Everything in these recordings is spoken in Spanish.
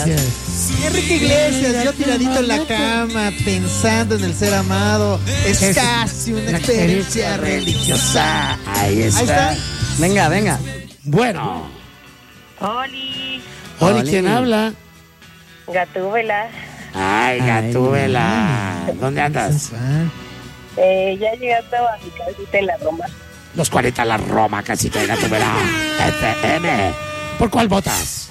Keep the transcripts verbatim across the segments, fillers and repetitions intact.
Enrique Iglesias, yo tiradito en la cama, pensando en el ser amado. Es, es casi una experiencia religiosa. Ahí está. Ahí está. Venga, venga. Bueno. Oli. Oli, ¿quién habla? Gatúbela. Ay, Gatúbela. ¿Dónde andas? Eh, ya llegando a mi casita en la Roma. Los cuarenta la Roma, casita de Gatúbela. F M. ¿Por cuál votas?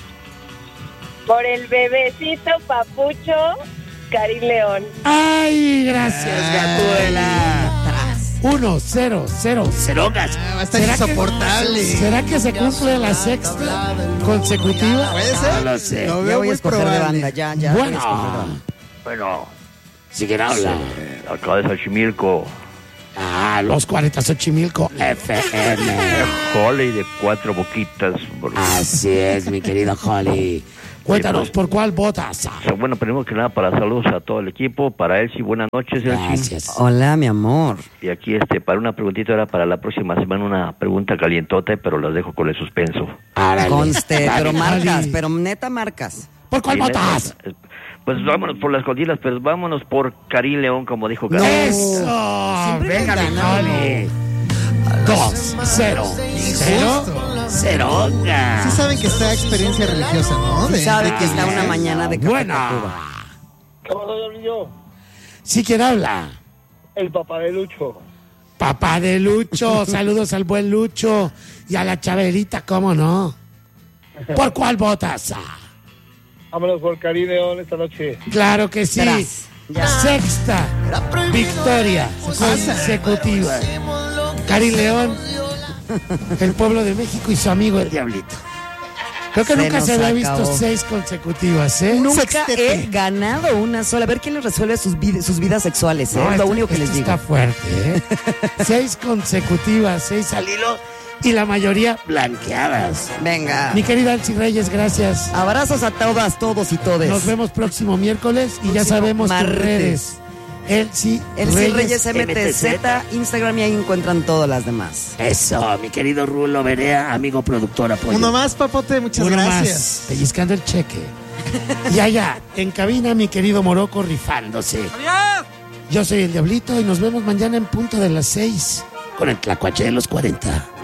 Por el bebecito papucho, Karim León. Ay, gracias, Gatúbela. Uno, cero, cero, cero gas. Ah, va a estar insoportable. Que, ¿Será que se cumple la sexta consecutiva? ¿Puede ser? No lo sé. Lo Ya veo voy a muy escoger probable. de banda, ya, ya. Bueno. voy a escoger de banda. Bueno, ¿Sí quién habla? eh, acá de Xochimilco, Ah, los cuarenta Xochimilco F M. Holly de Cuatro Boquitas. Así es, mi querido Holly. Cuéntanos, ¿por cuál votas? O sea, bueno, primero que nada, para saludos a todo el equipo, para Elsie, buenas noches, Elsie. Gracias. Hola, mi amor. Y aquí, este, para una preguntita, era para la próxima semana una pregunta calientota, pero las dejo con el suspenso. Árale. Conste, Dale, pero marcas, Holly. pero neta marcas. ¿Por cuál Sí, votas? neta, Pues vámonos por las escondidas, pero vámonos por Karim León, como dijo Karim. ¡Eso! Siempre Venga, le mi ganan. Holly. Dos, cero, cero, cero. Sí saben que está experiencia religiosa, ¿no? Sí De- sabe que está una mañana de Café Buena. Tacuba. ¿Qué pasó, yo? ¿Sí quién habla? El papá de Lucho. Papá de Lucho. Saludos al buen Lucho. Y a la Chabelita, ¿cómo no? ¿Por cuál votas? Vámonos por Karim León esta noche. Claro que sí. Tras. Ya. Sexta victoria consecutiva. Karim León, el pueblo de México y su amigo el Diablito. Creo que Se nunca nos se había visto acabó. seis consecutivas, ¿eh? Nunca Sextete. he ganado una sola. A ver quién les resuelve sus, vid- sus vidas sexuales, ¿eh? No, Es lo esto- único que esto les digo. está fuerte, ¿eh? Seis consecutivas, seis al hilo y la mayoría blanqueadas. Venga. Mi querida Elsie Reyes, gracias. Abrazos a todas, todos y todes. Nos vemos próximo miércoles y ya Próximo sabemos tus martes. redes. Elsie Elsie Reyes, Reyes M T Z, Instagram, y ahí encuentran todas las demás. Eso, mi querido Rulo Berea, amigo productor, apoyo. Uno más, papote, muchas Uno gracias. más, pellizcando el cheque. Y allá, en cabina, mi querido Morocco rifándose. Yo soy el Diablito y nos vemos mañana en punto de las seis con el Tlacuache de los cuarenta.